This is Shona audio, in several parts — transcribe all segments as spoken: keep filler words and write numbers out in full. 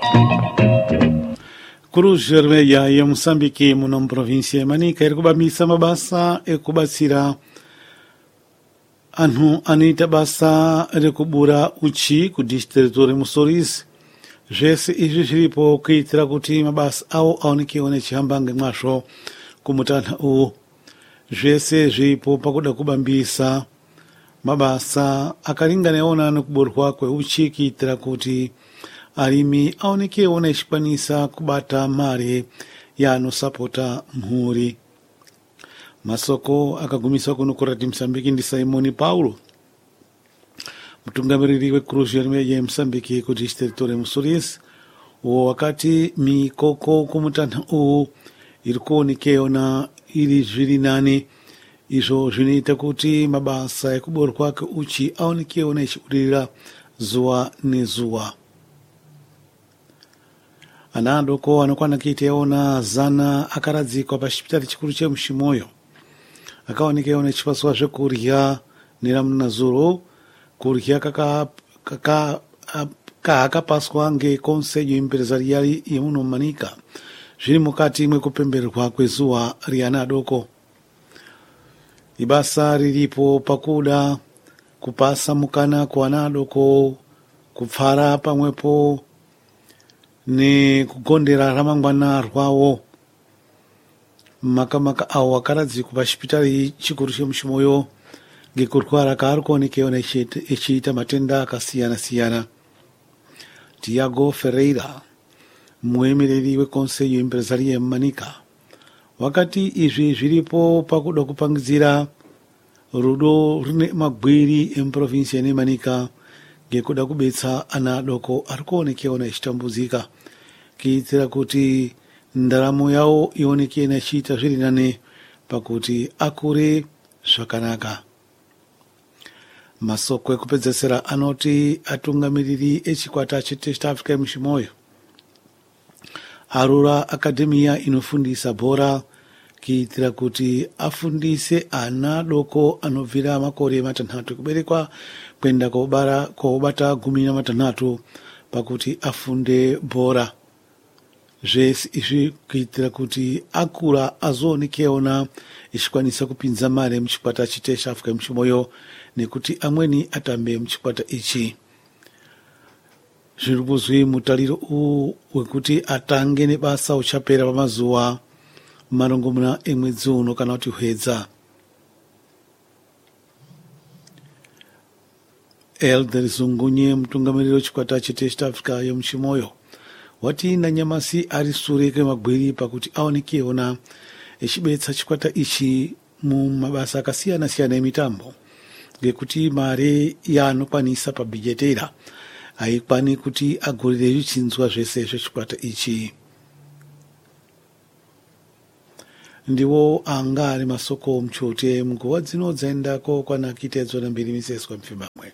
Cruz Vermelha ya Moçambique muno província ya Manica iri kubamisa mabasa ekubatsira anthu anoita basa rekubura uchi ku distrito ya Mussorizi. Zvese izvi zviripo kuitira kuti mabasa awo aonekewo nechihambanga mwazvo kumutantha uwu. Zvese zviripo pakuda kubambisa mabasa akaringanaona nekuburwa kweuchi kuitira kuti alimi aonekewo nechikwanisa kubata mari yanosapota mhuri. Masoko akagumisa kuno kurati Msambiki ndi Simoni Paulo, mtungamiriri we Cruz Vermelha ya Msambiki ku distrito ya Mussorizi, uwo wakati mikoko kumutantha uwu iri kuonekewo na ili zviri nane izvo zvinoita kuti mabasa ekuburwa kweuchi aonekewo nechikudira zuwa nezuwa. Ana adoko anokwana kuiteona zana akaradzikwa pachipitari chikuru chemuShimoyo akaonekewo nechipasiwa zvekurya neramnazuro kurya kakapaswa ngekonsejo empresarial yemuno Manica zviri mukati mwekupembererwa kwezuwa riana adoko. Ibasa riripo pakuda kupasa mukana kwa ana adoko kupfara pamwepo ne kugondera ramangwana rwawo. Makamaka awo akaradzikwa pachipitari chikuru chemuShimoyo ngekurwara kaari kuonekewo echiita matenda akasiyana siyana. Tiago Ferreira, muemereri wekonsejo empresarial yeManica, wakati izvi zviripo pakuda kupangidzira rudo rine magwiri emprovinsi yeManica ngekuda kubetsa ana adoko ari kuonekewo echitambudzika kuitira kuti ndaramo yawo ioneke ichiita zviri nane pakuti akure zvakanaka. Masoko ekupedzesera anoti atungamiriri echikwata cheTest Africa yemuShimoyo arura akademiya inofundisa bhora kuitira kuti afundise ana adoko anobvira makore matanhatu kuberekwa kwenda kobara kobata gumi na matanhatu pakuti afunde bhora. Zvese izvi kuitira kuti akura azoonekewo echikwanisa kupinza mari muchikwata cheTest Africa yemuShimoyo nekuti amweni atambe muchikwata ichi. Zviri kuzwi mutariro uwu wekuti atange nebasa uchapera pamazuwa marongomuna emwedzi uno kana kuti hwedza. Elder Zungunye, mtungamiriri wechikwata cheTest Africa yemuShimoyo, wati nanyamasi ari sure kwemagwiri pakuti aonekewo echibetsa chikwata ichi mu mabasa akasiyana siyana emitambo ngekuti mari yaanokwanisa pabhijetera haikwani kuti agurire zvichinzwa zvese zvechikwata ichi. Ndiwo anga ari masoko mchote munguva dzino dzaendako kwana kitedzo na mbiri miseswa mfimamwe.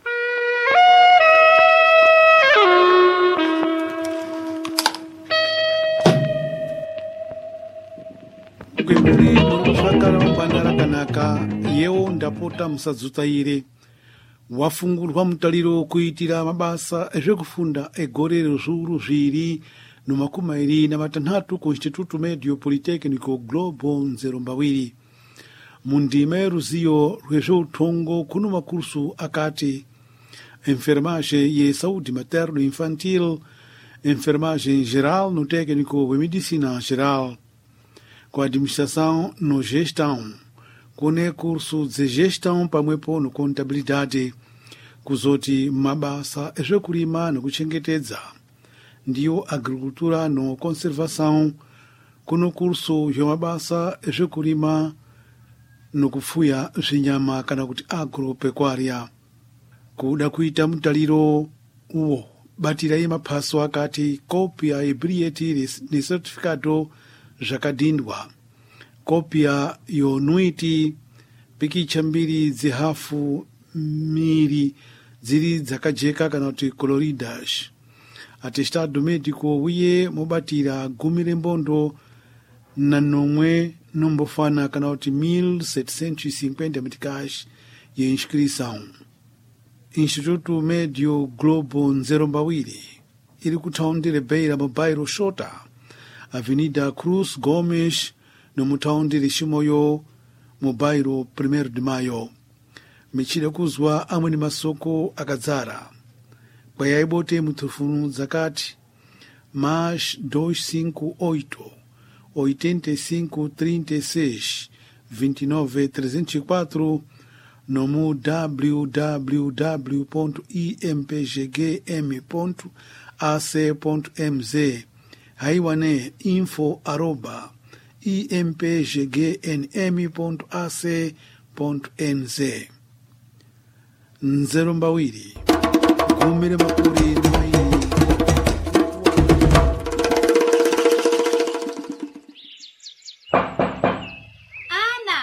Kwemuri munoshakara mabandara kanaka yewo ndapota musadzutaire wafungurwa mutariro kuitira mabasa ezvekufunda egore rezviuru zviri nomakumi mairi na matanhatu ku Instituto Medio Politecnico Globo nzero mbawiri. Mundima yeruziyo rwezveutongo kuno makursu akati enfermagem ye saúde materno infantil, enfermagem geral no técnico de medicina geral, com administração no gestão, kune curso de gestão pamwepo no contabilidade, kuzoti mabasa ezvekurima nokuchengetedza, ndiyo agricultura no conservação, kuno curso zvemabasa ezvekurima nokufuya zvinyama kana kuti agropecuária. Kuda kuita mutaliro uwo batira yemapaso akati kopia yebrieti ni certificado zvakadindwa, kopia yonuiti pikicha mbiri dzihafu miri dziri dzakajeka kana kuti coloridas, atestado médico uye mobatira gumi rembondo na nomwe nombofana kana kuti mil setecentos e cinquenta meticais ye inscrição. Instituto Médio Globo nzero mbawiri iri kutaundi rebeira mubairo shota, Avenida Cruz Gomes no mutaundi rishimoyo mubairo Primeiro de Maio. Michira kuzwa amwe ni masoko akadzara. Kwayaibote mutufunu zakati mais dois cinco oito, oitenta e cinco, trinta e seis, vinte e nove, trezentos e quatro no w w w ponto i m p g g m ponto a c ponto m z, haiwane info arroba i m p g g n m ponto a c ponto n z. Nzero mbawiri kumire makuri maili. Ana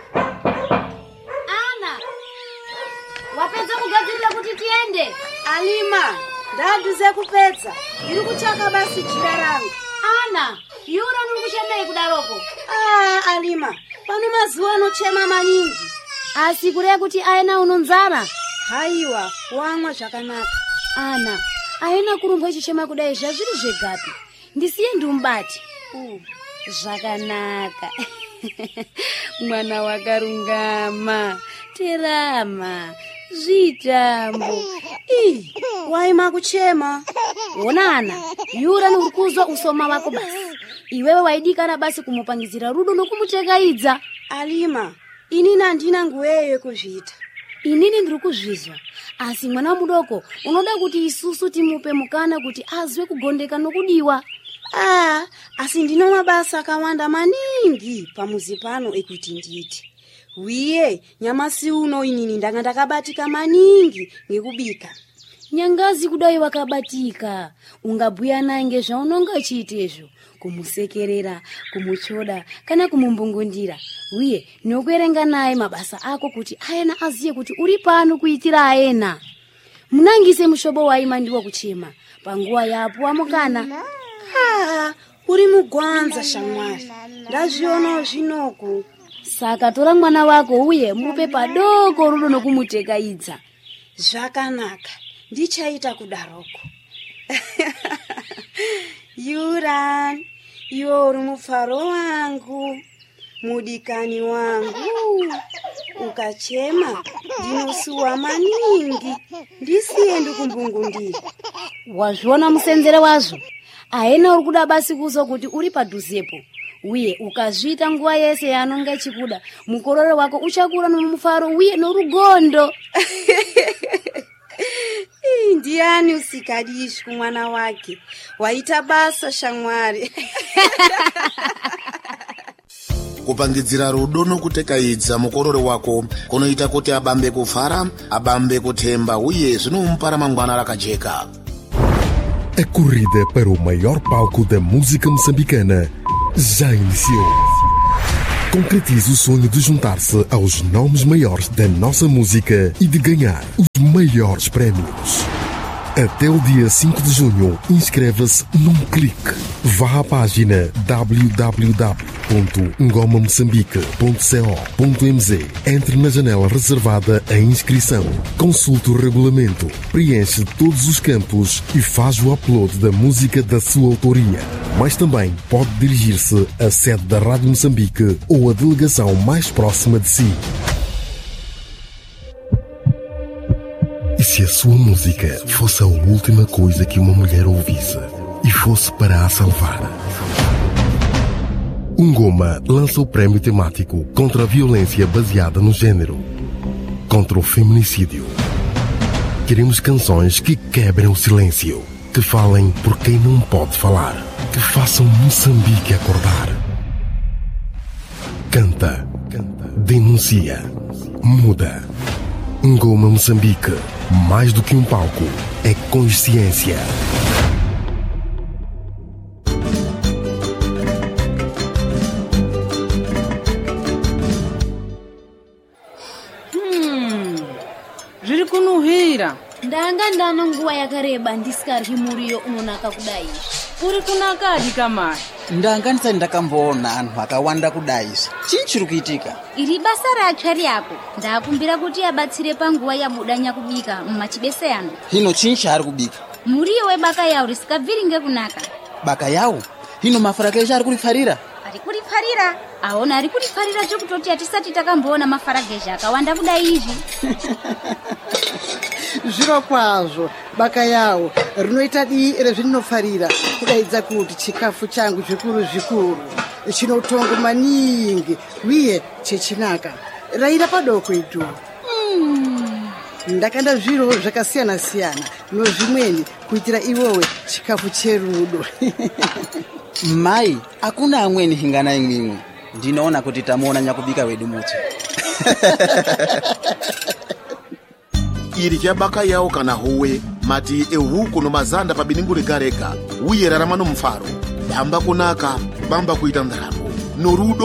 Ana wapenza kugadzirira kuti tiende. Alima ndaduze kupedza iri kuchaka basi jira rangu. Ana yura nikuchemei kudaroko. Ah Alima pano mazuwa anochema maningi. Asi kure kuti aina unonzara. Haiwa wamwa zvakanaka. Ana aina kurumba chichema kudai zvazviri zvegapi. Ndisiye ndumbati. Uh, Zvakanaka. Mwana wakarungama. Terama. Zvitambo. ii waima kuchema. Ona Ana, yura nurikuzwa usoma wako basi. Iwewe waidikana basi kumupangizira rudo nokumuchekaidza. Alima ini nandina nguweyo kuzvita. Inini ndiri kuzvizwa. Asi mwana mudoko unoda kuti isusu timupe mukana kuti azwe kugondeka nokudiwa. Ah, asi ndino mabasa akawanda maningi pamuzi pano ekuti nditi. Wiye, nyamasi uno inini ndanga ndakabatika maningi ngekubika. Nyangazi kudai wakabatika. Ungabhuya nange zvaunonga chiitezvo. Kumusekerera, kumuchoda, kana kumumbungundira. Wiye, nokuerenga naye mabasa ako kuti ayena aziye kuti uri pano kuitira ayena. Munangise mushobo waima ndiwo kuchema. Panguwa yapo amukana. Ah, uri mugwanza shamwari. Ndazviona zvinoku. Saka tora mwana wako uye mupe padoko rudo nokumutekaidza. Zvakanaka. Ndichaita kudaroko. Yuran, iwe uri mufaro wangu, mudikani wangu. Ukachema ndinosuwa maningi, ndisiye ndikumbungundira. Wazviona musenzere wazvo. Aena uri kuda basi kuzo kuti uri padhuzepo. Uye ukazvita nguwa yese yanonga chikuda, mukororo wako uchakura nomufaro uye norugondo. Ndiani usikadishi kumwana wake. Waita basa shamwari. Kupangidzira rudo nokutekaidza mukororo wako kunoita kuti abambe kufara, abambe kuthemba uye zvinomupa ramangwana rakajeka. A corrida para o maior palco da música moçambicana já iniciou. Concretize o sonho de juntar-se aos nomes maiores da nossa música e de ganhar os maiores prémios. Até o dia cinco de junho, inscreva-se num clique. Vá à página w w w ponto ngoma moçambique ponto co ponto m z. Entre na janela reservada à inscrição. Consulte o regulamento, preenche todos os campos e faz o upload da música da sua autoria. Mas também pode dirigir-se à sede da Rádio Moçambique ou à delegação mais próxima de si. E se a sua música fosse a última coisa que uma mulher ouvisse e fosse para a salvar? Ngoma lança o prémio temático contra a violência baseada no género, contra o feminicídio. Queremos canções que quebrem o silêncio, que falem por quem não pode falar, que façam Moçambique acordar. Canta, denuncia, muda. Ngoma Moçambique, mais do que um palco, é consciência. Hmm, zviri kunuhwira. Ndanga ndano nguwa yakareba ndisikaryi muriyo unonaka kudai. Uri kunakadi kamai? Ndanga ndisati ndakamboona anhu akawanda kudai. Chii chiri kuitika? Iri basa ratsva ryako. Ndakumbira kuti abatsire panguwa yabuda nyakubika mumachibese ano. Hino chii chaari kubika? muriyo webaka yawo risikabviringe kunaka. Baka yawo hino mafarageja ari kurifarira. Ari kurifarira aona ari kurifarira zvekutoti hatisati takamboona mafarageja akawanda kudai izvi. Zviro kwazvo baka yawo rinoita dii rezvinofarira kudaidza kuti chikafu changu zvikuru zvikuru chinotongo maningi uye chechinaka raira padoko itu. Mm. Ndakanda zviro zvakasiyana siyana nozvimweni kuitira iwowe chikafu cherudo. Mai, hakuna amweni hingana imwimwe. Ndinoona kuti tamuona nyakubika wedu muti. Irya baka yawo kana howe mati ehuku nomazanda pabiningu rega rega uye rarama nomufaro. Bamba kunaka, bamba kuita ndaramo norudo.